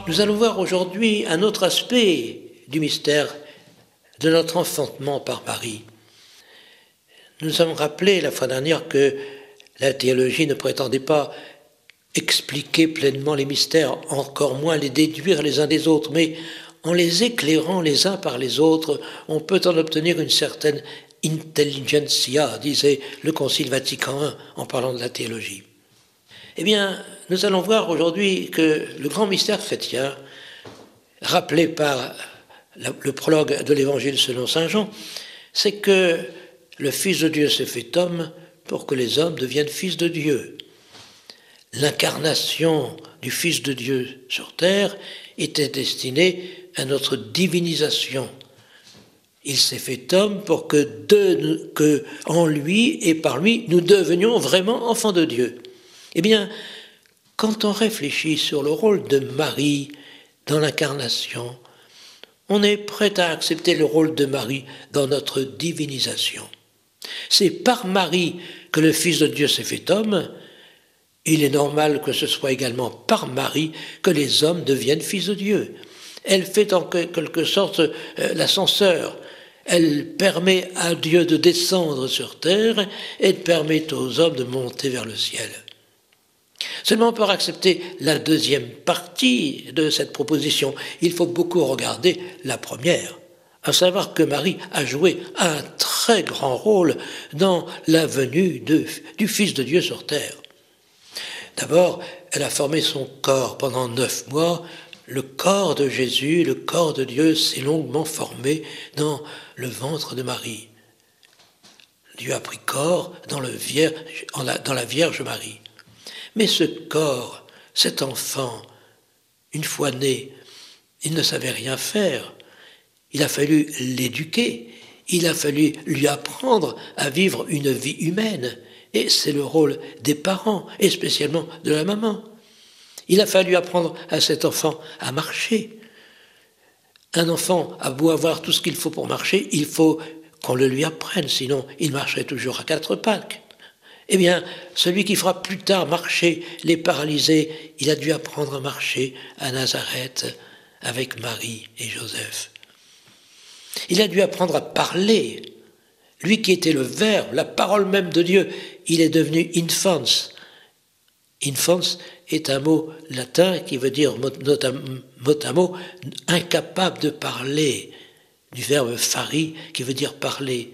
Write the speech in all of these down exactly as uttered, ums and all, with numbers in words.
Nous allons voir aujourd'hui un autre aspect du mystère de notre enfantement par Marie. Nous avons rappelé la fois dernière que la théologie ne prétendait pas expliquer pleinement les mystères, encore moins les déduire les uns des autres, mais en les éclairant les uns par les autres, on peut en obtenir une certaine intelligentsia, disait le Concile Vatican un en parlant de la théologie. Eh bien, nous allons voir aujourd'hui que le grand mystère chrétien, rappelé par le prologue de l'Évangile selon saint Jean, c'est que le Fils de Dieu s'est fait homme pour que les hommes deviennent fils de Dieu. L'incarnation du Fils de Dieu sur terre était destinée à notre divinisation. Il s'est fait homme pour que, de, que en lui et par lui, nous devenions vraiment enfants de Dieu. Eh bien, quand on réfléchit sur le rôle de Marie dans l'incarnation, on est prêt à accepter le rôle de Marie dans notre divinisation. C'est par Marie que le Fils de Dieu s'est fait homme. Il est normal que ce soit également par Marie que les hommes deviennent fils de Dieu. Elle fait en quelque sorte l'ascenseur. Elle permet à Dieu de descendre sur terre et permet aux hommes de monter vers le ciel. Seulement pour accepter la deuxième partie de cette proposition, il faut beaucoup regarder la première, à savoir que Marie a joué un très grand rôle dans la venue de, du Fils de Dieu sur terre. D'abord, elle a formé son corps pendant neuf mois. Le corps de Jésus, le corps de Dieu s'est longuement formé dans le ventre de Marie. Dieu a pris corps dans, le vierge, dans la Vierge Marie. Mais ce corps, cet enfant, une fois né, il ne savait rien faire. Il a fallu l'éduquer, il a fallu lui apprendre à vivre une vie humaine. Et c'est le rôle des parents, et spécialement de la maman. Il a fallu apprendre à cet enfant à marcher. Un enfant a beau avoir tout ce qu'il faut pour marcher, il faut qu'on le lui apprenne, sinon il marcherait toujours à quatre pattes. Eh bien, celui qui fera plus tard marcher les paralysés, il a dû apprendre à marcher à Nazareth avec Marie et Joseph. Il a dû apprendre à parler. Lui qui était le Verbe, la parole même de Dieu, il est devenu infans. Infans est un mot latin qui veut dire mot à mot incapable de parler, du verbe fari qui veut dire parler,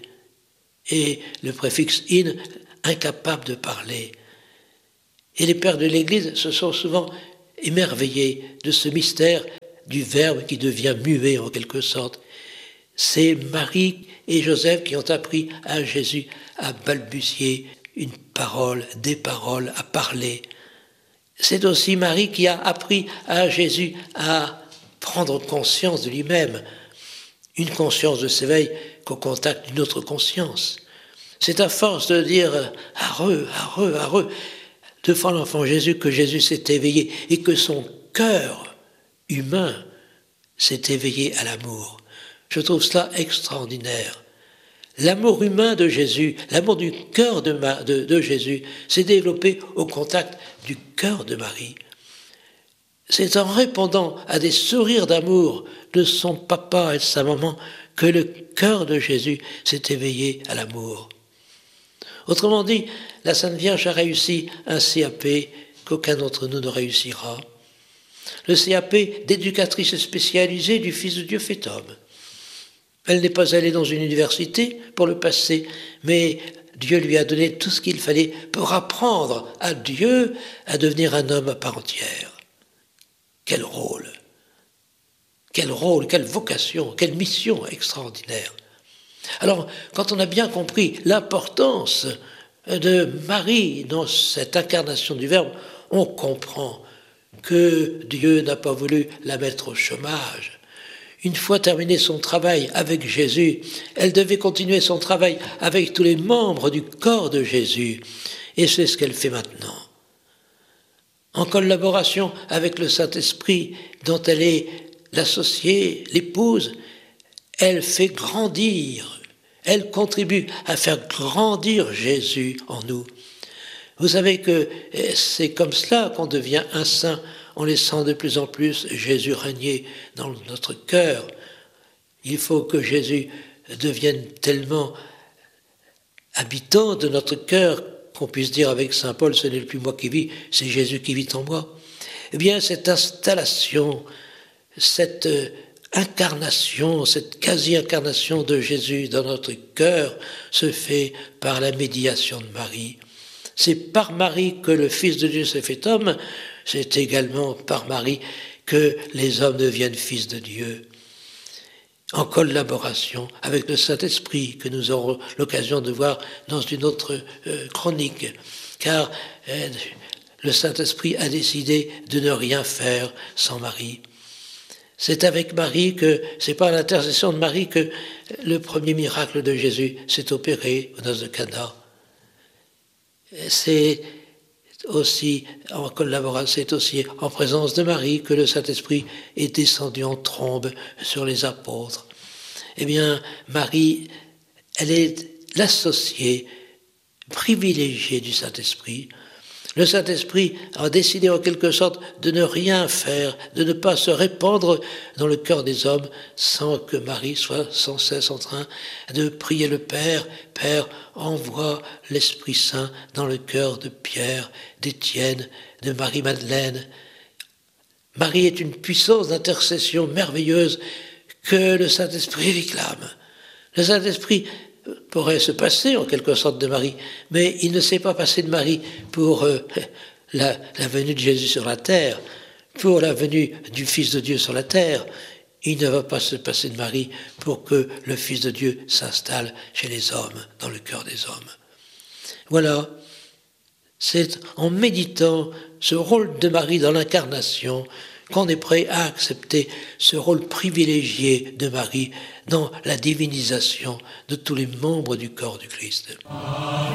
et le préfixe in, incapable de parler. Et les pères de l'Église se sont souvent émerveillés de ce mystère du Verbe qui devient muet en quelque sorte. C'est Marie et Joseph qui ont appris à Jésus à balbutier une parole, des paroles, à parler. C'est aussi Marie qui a appris à Jésus à prendre conscience de lui-même, une conscience de s'éveil qu'au contact d'une autre conscience. C'est à force de dire « arreux, arreux, arreux » devant l'enfant Jésus que Jésus s'est éveillé et que son cœur humain s'est éveillé à l'amour. Je trouve cela extraordinaire. L'amour humain de Jésus, l'amour du cœur de, de, de Jésus s'est développé au contact du cœur de Marie. C'est en répondant à des sourires d'amour de son papa et de sa maman que le cœur de Jésus s'est éveillé à l'amour. Autrement dit, la Sainte Vierge a réussi un C A P qu'aucun d'entre nous ne réussira. Le C A P d'éducatrice spécialisée du Fils de Dieu fait homme. Elle n'est pas allée dans une université pour le passer, mais Dieu lui a donné tout ce qu'il fallait pour apprendre à Dieu à devenir un homme à part entière. Quel rôle! Quel rôle, quelle vocation, quelle mission extraordinaire! Alors, quand on a bien compris l'importance de Marie dans cette incarnation du Verbe, on comprend que Dieu n'a pas voulu la mettre au chômage. Une fois terminé son travail avec Jésus, elle devait continuer son travail avec tous les membres du corps de Jésus. Et c'est ce qu'elle fait maintenant. En collaboration avec le Saint-Esprit, dont elle est l'associée, l'épouse, elle fait grandir, elle contribue à faire grandir Jésus en nous. Vous savez que c'est comme cela qu'on devient un saint, en laissant de plus en plus Jésus régner dans notre cœur. Il faut que Jésus devienne tellement habitant de notre cœur qu'on puisse dire avec saint Paul, ce n'est plus moi qui vis, c'est Jésus qui vit en moi. Eh bien, cette installation, cette incarnation, cette quasi-incarnation de Jésus dans notre cœur se fait par la médiation de Marie. C'est par Marie que le Fils de Dieu s'est fait homme, c'est également par Marie que les hommes deviennent fils de Dieu, en collaboration avec le Saint-Esprit, que nous aurons l'occasion de voir dans une autre euh, chronique, car euh, le Saint-Esprit a décidé de ne rien faire sans Marie. C'est avec Marie que, c'est par l'intercession de Marie que le premier miracle de Jésus s'est opéré aux noces de Cana. C'est aussi en collaboration, c'est aussi en présence de Marie que le Saint-Esprit est descendu en trombe sur les apôtres. Eh bien, Marie, elle est l'associée privilégiée du Saint-Esprit. Le Saint-Esprit a décidé en quelque sorte de ne rien faire, de ne pas se répandre dans le cœur des hommes sans que Marie soit sans cesse en train de prier le Père. Père, envoie l'Esprit Saint dans le cœur de Pierre, d'Étienne, de Marie-Madeleine. Marie est une puissance d'intercession merveilleuse que le Saint-Esprit réclame. Le Saint-Esprit pourrait se passer en quelque sorte de Marie, mais il ne s'est pas passé de Marie pour euh, la, la venue de Jésus sur la terre, pour la venue du Fils de Dieu sur la terre. Il ne va pas se passer de Marie pour que le Fils de Dieu s'installe chez les hommes, dans le cœur des hommes. Voilà, c'est en méditant ce rôle de Marie dans l'incarnation qu'on est prêt à accepter ce rôle privilégié de Marie dans la divinisation de tous les membres du corps du Christ.